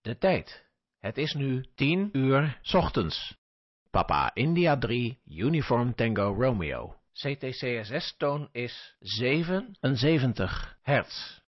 De tijd. Het is nu 10 uur 's ochtends. Papa India 3, Uniform Tango Romeo. CTCSS-toon is 77 hertz.